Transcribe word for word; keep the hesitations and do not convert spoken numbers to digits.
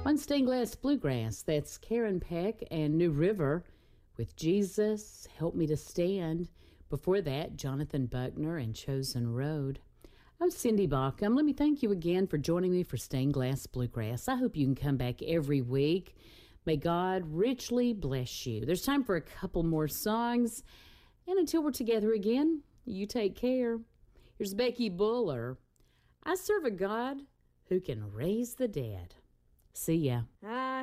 On Stained Glass Bluegrass, that's Karen Peck and New River with Jesus, Help Me to Stand. Before that, Jonathan Buckner and Chosen Road. I'm Cindy Baucom. Let me thank you again for joining me for Stained Glass Bluegrass. I hope you can come back every week. May God richly bless you. There's time for a couple more songs. And until we're together again, you take care. Here's Becky Buller. I serve a God who can raise the dead. See ya. I